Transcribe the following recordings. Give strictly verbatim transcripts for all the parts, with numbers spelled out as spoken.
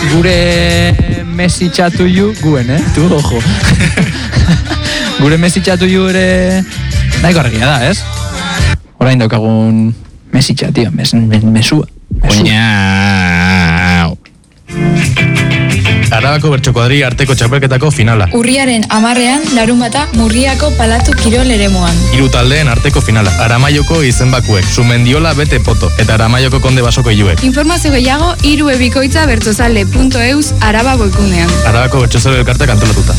gure mesitxatu ju, guen, eh? Tu, ojo. Gure mesitxatu ju ere nahiko argia da, ez? Orain daukagun mesitxa, tio, mes, mes, mesua. Oñau. Arabako bertxokoadri arteko txapelketako finala. Urriaren amarrean, larunbata Murriako Palatu Kirol eremuan. Hiru taldeen arteko finala. Aramaioko izenbakuek, Sumendiola bete poto, eta Aramaioko konde basoko hiluek. Informazio gehiago, irubebikoitza bertzozale punto eus araba boikunean. Arabako bertsozale elkarteak antolatuta.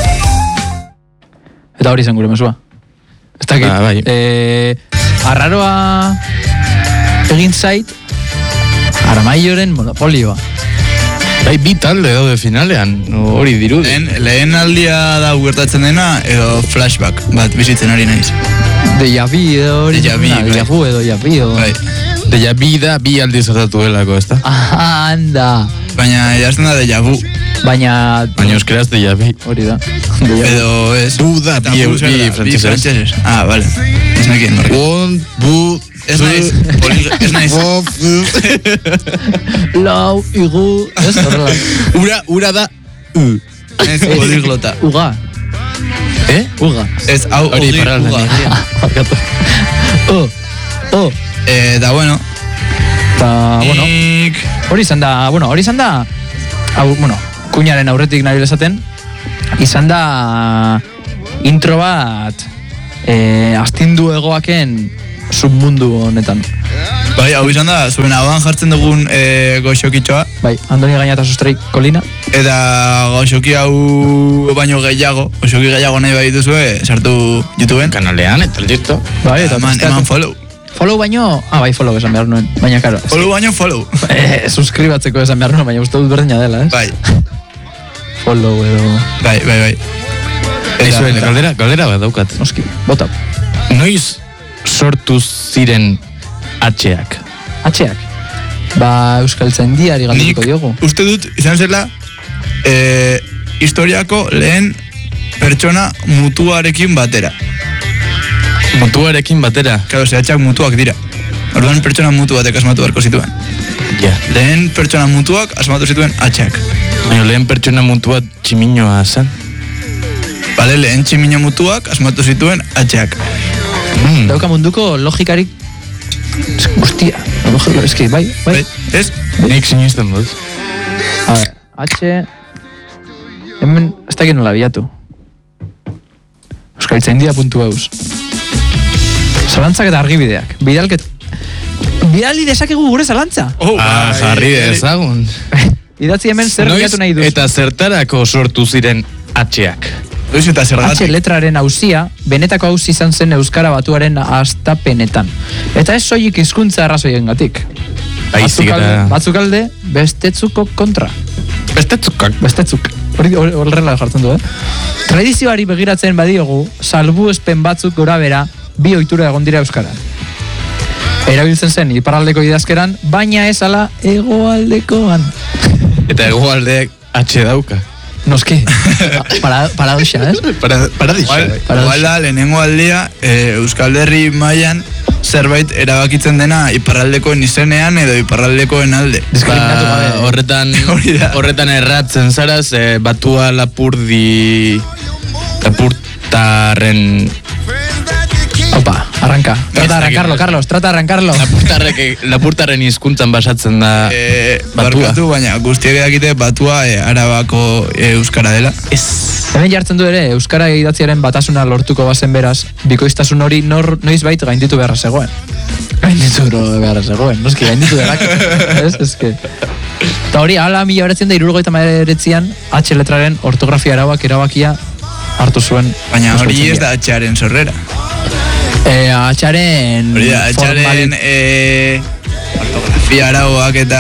Eta hori zen gure mesua. Ez dakit. Ah, bai. eh, arraroa egin zait Aramaioren monopolioa. Bai, bi talde daude finalean, hori dirudi. Lehen, lehen aldia da gertatzen dena, edo flashback, bat bizitzen ari naiz. Deja vu edo hori. Deja vu, bai. Deja vu edo deja vu edo. Bai. Deja vu da bi aldiz gertatu delako, ezta? Ah, anda. Baina idazten da deja vu. Baina... Baina euskeraz deja vu. Hori da. Edo ez. Bu da, bi, Eta bu zer bi da, bi frantzesez. frantzesez. Ah, vale. Ez nekien horrek. On, bu, Ez naiz, poli- ez naiz. Lau, igu... Ez horrela. Ura, ura da, u. Ez poliglota. Uga. Eh? Uga. Ez, hau, Hori hori, iparraldean. uga. Barkatu. Oh, oh. Eh, da, bueno. Ta, bueno, Nik... hori izan da, bueno, hori izan da, hau, bueno, kuñaren aurretik nahi esaten, izan da intro bat eh, astindu egoaken submundu honetan. Bai, hau izan da, zuen ahoan jartzen dugun e, goxokitxoa, Bai, Andoni Gaña eta Sustrai Kolina. eta goxoki hau baino gehiago, goxoki gehiago nahi bai dituzue, sartu YouTubeen. Kanalean, eta listo. Bai, eta eman, pizkatu. eman follow. Follow baino, ah, bai, follow esan behar nuen, baina karo. Follow baino follow. Eh, suskribatzeko esan behar nuen, baina uste dut berdina dela, ez? Bai, Follow edo... bai, bai, bai. Eizu, galdera, galdera bat daukat. Noski, bota. Noiz sortu ziren atxeak? Atxeak. Ba, Euskaltzaindiari Nik galduko diogu. uste dut, izan zela, e, historiako lehen pertsona mutuarekin batera. Mutuarekin batera? Claro, zehatxak mutuak dira. Orduan pertsona mutu batek asmatu beharko zituen. Ja. Lehen pertsona mutuak asmatu zituen atxeak. Baina lehen pertsona mutua tximinoa zen. Bale, lehen tximino mutuak asmatu zituen atxeak. Mm. Dauka munduko logikarik... Hostia, logika, eski, bai, bai. Bai, ez? Nik sinisten dut. A ver, H... Hemen, ez dakit nola bilatu. Euskaltzaindia puntu eus. Zalantzak eta argibideak. Bidalket... Bidali dezakegu gure zalantza. Oh, Ah, bai, jarri bai. dezagun. Idatzi hemen zer Noiz bilatu nahi duzu. eta zertarako sortu ziren atxeak? Noiz eta H zergatik. letraren auzia, benetako auzi izan zen Euskara Batuaren astapenetan. Eta ez soilik hizkuntza arrazoiengatik. Baizik Batzuk alde, eta... batzuk alde, bestetzuko kontra. Bestetzukak. Bestetzuk. Hori hori- horrela jartzen du, eh? Tradizioari begiratzen badiogu, salbuespen batzuk gora bera, bi ohitura egon dira Euskara. Erabiltzen zen iparraldeko idazkeran, baina ez ala hegoaldekoan. Eta hegoaldeak atxe dauka. Noski, para, paradoxa, ez? Para, paradisa. Igual, Para- igual da, lehenengo aldia, e, Euskal Herri mailan zerbait erabakitzen dena iparraldekoen izenean edo iparraldekoen alde. Diskriminatu Ba, gabe. horretan, Hori da. horretan erratzen zaraz, eh, batua lapurdi... Lapurtarren... Opa, arranca. Trata de Ez dakit. arrancarlo, Carlos, trata de arrancarlo. Lapurtarrek, lapurtarren hizkuntzan basatzen da E, batua. barkatu, baina guztiak edakite batua e, arabako e, euskara dela. Ez. Hemen jartzen du ere, Euskara idatziaren batasuna lortuko bazen beraz, bikoiztasun hori nor, noiz bait gainditu beharra zegoen. Gainditu beharra zegoen, noski gainditu delako. Ez, eske. Eta hori, ala mila beratzen da irurogeita meretzian, H letraren ortografia arauak erabakia hartu zuen. Baina hori ez Euskaltzaindia. da atxearen sorrera. Eh, H-aren... Hori da, atxearen e, ortografia arauak eta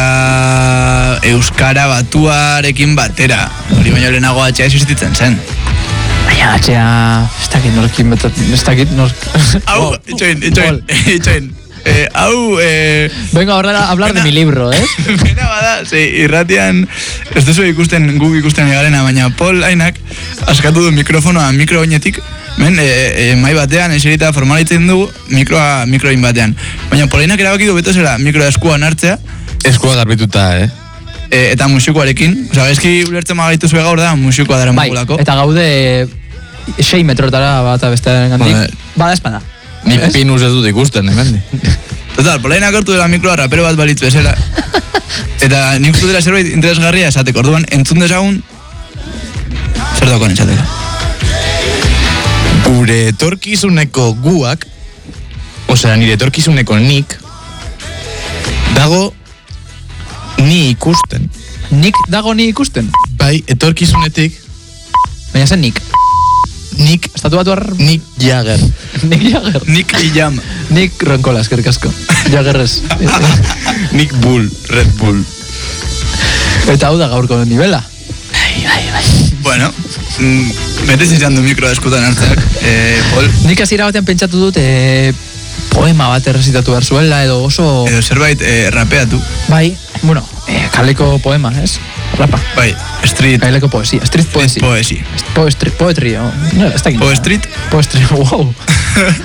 euskara batuarekin batera. Hori baina lehenago atxea existitzen zen. Baina, H-a... Ez dakit norkin betat... Ez dakit nork... Hau, itxoin, itxoin, itxoin. Eh, hau, eh... Venga, ahora a hablar de mi libro, eh? Pena bada, ze, irratian, ez duzu ikusten, guk ikusten egarena, baina Paul Ainak askatu du mikrofonoa mikro oinetik, men, e, e, mai batean, eserita formalitzen du mikroa mikroin batean. Baina Paul Ainak erabaki du beto zela mikroa eskuan hartzea, Eskua garbituta, eh? e, eta musikoarekin. Osa, eski ulertzen magaitu zue gaur da, musikoa dara Bai, magulako. eta gaude sei metrotara bata bestearen gandik. Vale. Bada espada. Ni pinus ez dut ikusten, hemen. Total, polainak hartu dela mikroa rapero bat balitz bezala. Eta nik uste dela zerbait interesgarria esateko. Orduan, entzun dezagun, zer dagoen esateko. Gure etorkizuneko guak, osea, nire etorkizuneko nik, dago ni ikusten. Nik dago ni ikusten. Bai, etorkizunetik, Baina zen nik. nik, Estatu batu har... nik Jagger. Nik Jagger. Nik Iyam. Nik Ronkola, eskerrik asko. Jaggerrez. Nik Bull, Red Bull. Eta hau da gaurko nivela. Bueno, mm, betez izan du mikroa eskutan hartzeak, eh, Pol. Nik hasiera batean pentsatu dut eh, poema bat errezitatu behar zuela edo oso... Edo zerbait eh, rapeatu. Bai, bueno, eh, kaleko poema, ez? Rapa. Bai, street, Kaleko poesia, street poesia. poesi. Poetry, poetry, oh, no, ez dakit. Po street? Poetry, wow.